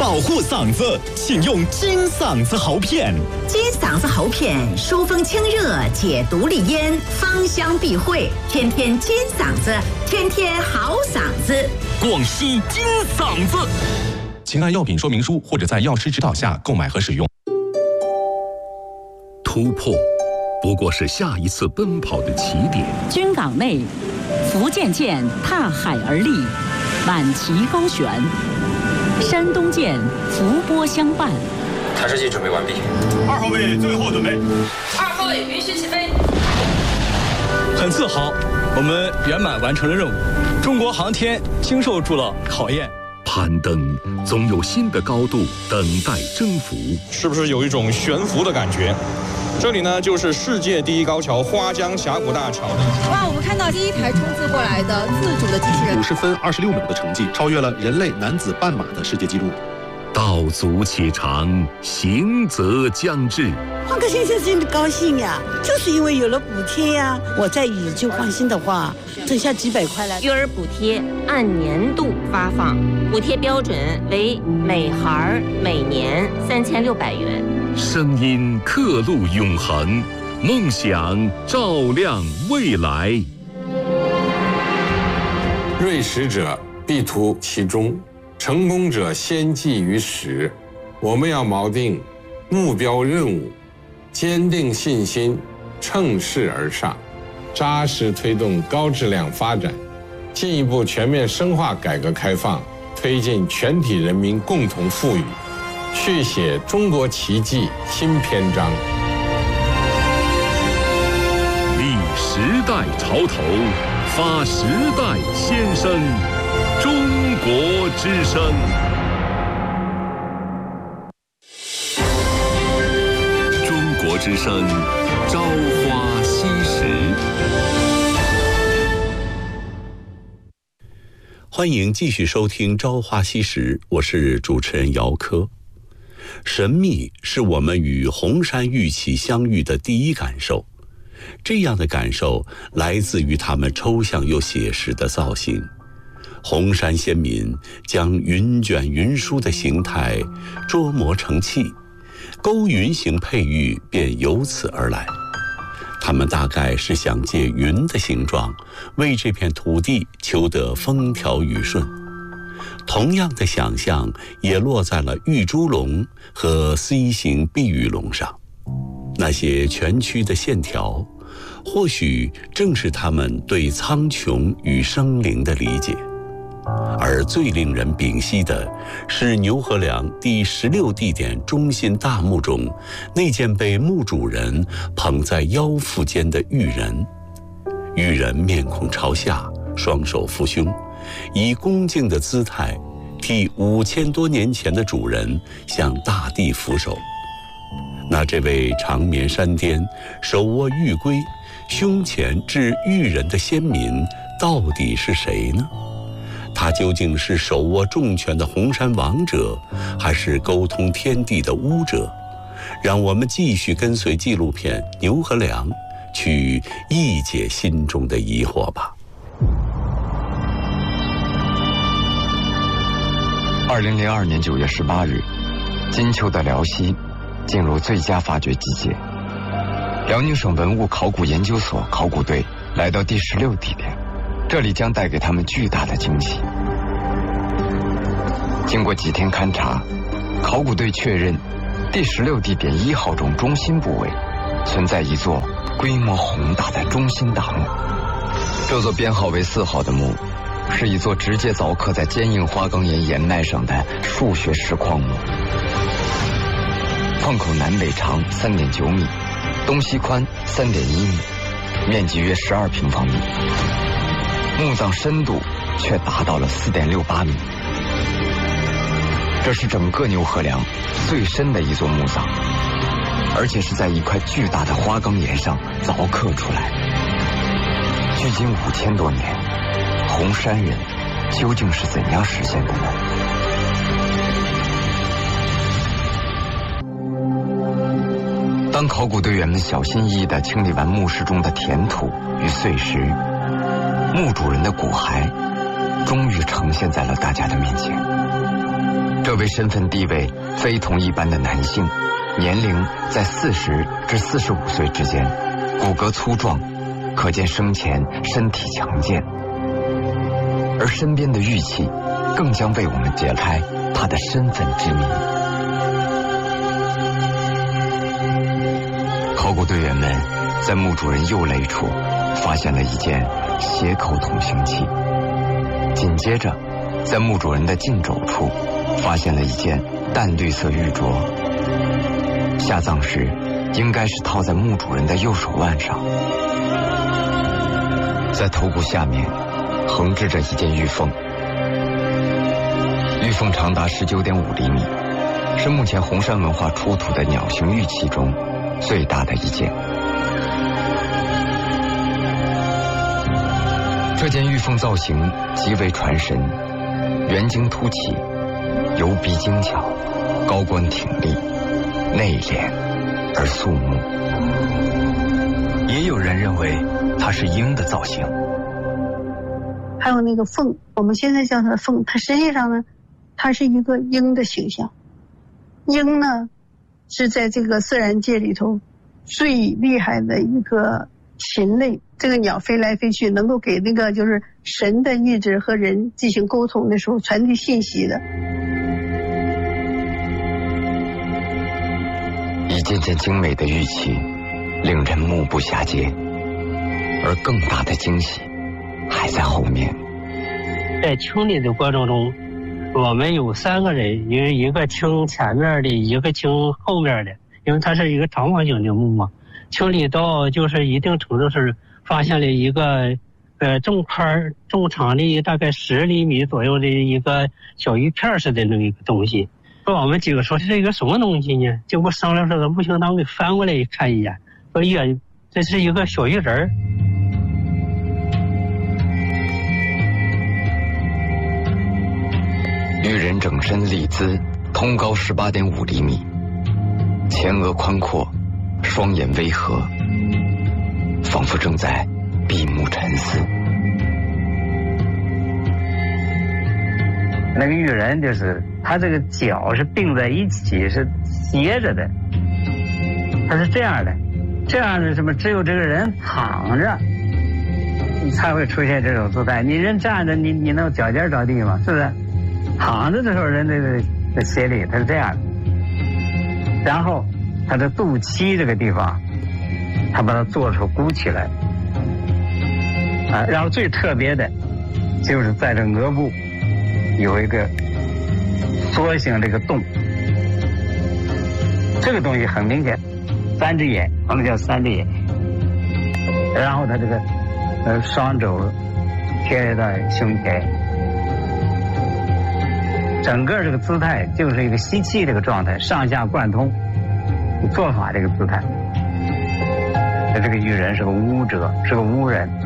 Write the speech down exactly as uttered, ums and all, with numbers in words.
保护嗓子，请用金嗓子喉片。 金嗓子喉片疏风清热，解毒利咽，芳香避秽，天天金嗓子，天天好嗓子。 广西金嗓子。 请按药品说明书或者在药师指导下购买和使用。 突破不过是下一次奔跑的起点。 军港内，福建舰踏海而立，满旗高悬；山东舰伏波相伴。 探视器准备完毕。 二号位最后准备。 二号位允许起飞。 很自豪，我们圆满完成了任务。中国航天经受住了考验。 攀登总有新的高度等待征服。 是不是有一种悬浮的感觉？这里呢，就是世界第一高桥花江峡谷大桥。 哇，我们看到第一台冲刺过来的自主的机器人， 五十分二十六秒的成绩，超越了人类男子半马的世界纪录。 道阻且长，行则将至。 换个先生真的高兴呀，就是因为有了补贴呀。我在宇宙放心的话，剩下几百块了。 育儿补贴按年度发放，补贴标准为每孩每年三千六百元。 声音刻录永恒，梦想照亮未来。 锐识者必图其中，成功者先记于始。我们要锚定目标任务，坚定信心，乘势而上，扎实推动高质量发展，进一步全面深化改革开放，推进全体人民共同富裕，续写中国奇迹新篇章。 立时代潮头，发时代先声，中国之声。中国之声，朝花夕拾。 欢迎继续收听《朝花夕拾》，我是主持人姚科。神秘是我们与红山玉器相遇的第一感受，这样的感受来自于它们抽象又写实的造型。红山先民将云卷云舒的形态琢磨成器，勾云形配玉便由此而来。他们大概是想借云的形状，为这片土地求得风调雨顺。同样的想象也落在了玉猪龙和 C 型碧玉龙上，那些蜷曲的线条，或许正是他们对苍穹与生灵的理解。而最令人屏息的是牛河梁第十六地点中心大墓中那件被墓主人捧在腰腹间的玉人。玉人面孔朝下，双手扶胸，以恭敬的姿态替五千多年前的主人向大地俯首。那这位长眠山巅，手握玉圭，胸前置玉人的先民到底是谁呢？他究竟是手握重权的红山王者，还是沟通天地的巫者？让我们继续跟随纪录片《牛和梁》，去一解心中的疑惑吧。 二零零二年九月十八日，金秋的辽西进入最佳发掘季节。辽宁省文物考古研究所考古队来到第十六地点，这里将带给他们巨大的惊喜。经过几天勘察，考古队确认第十六地点一号中中心部位存在一座规模宏大的中心大墓。这座编号为四号的墓是一座直接凿刻在坚硬花岗岩岩脉上的数学石矿墓，矿口南北长三点九米，东西宽三点一米，面积约十二平方米。墓葬深度却达到了四点六八米，这是整个牛河梁最深的一座墓葬，而且是在一块巨大的花岗岩上凿刻出来。距今五千多年，红山人究竟是怎样实现的呢？当考古队员们小心翼翼地清理完墓室中的填土与碎石，墓主人的骨骸终于呈现在了大家的面前。这这位身份地位非同一般的男性，年龄在四十至四十五岁之间，骨骼粗壮，可见生前身体强健。而身边的玉器，更将为我们解开他的身份之谜。考古队员们在墓主人右肋处发现了一件斜口筒形器，紧接着在墓主人的近肘处发现了一件淡绿色玉镯，下葬时应该是套在墓主人的右手腕上。在头骨下面横置着一件玉凤，玉凤长达十九点五厘米，是目前红山文化出土的鸟形玉器中最大的一件。这件玉凤造型极为传神，圆睛凸起，游鼻精巧，高冠挺立，内敛而肃穆。也有人认为它是鹰的造型。 还有那个凤，我们现在叫它凤，它实际上呢，它是一个鹰的形象。鹰呢，是在这个自然界里头最厉害的一个禽类。这个鸟飞来飞去，能够给那个就是神的意志和人进行沟通的时候传递信息的。 一件件精美的玉器，令人目不暇接，而更大的惊喜还在后面。 在清理的过程中，我们有三个人，因为一个清前面的，一个清后面的，因为它是一个长方形的墓嘛。清理到就是一定程度是发现了一个呃重宽重长的大概十厘米左右的一个小玉片似的那么一个东西。说我们几个说这是一个什么东西呢？经过商量这个不行，咱们给翻过来看一眼，说呀，这是一个小玉人儿。 玉人整身立姿，通高十八点五厘米，前额宽阔，双眼微合，仿佛正在闭目沉思。 那个玉人就是他这个脚是并在一起，是斜着的，他是这样的，这样的什么？只有这个人躺着，才会出现这种姿态。你人站着，你你能脚尖着地吗？是不是？躺着的时候，人这个这斜立，他是这样的。然后他的肚脐这个地方，他把它做出鼓起来，啊，然后最特别的，就是在这额部有一个缩形这个洞，这个东西很明显，三只眼，我们叫三只眼。然后他这个呃双肘贴在胸前。整个这个姿态就是一个吸气这个状态，上下贯通，做法这个姿态。这个玉人是个巫者，是个巫人。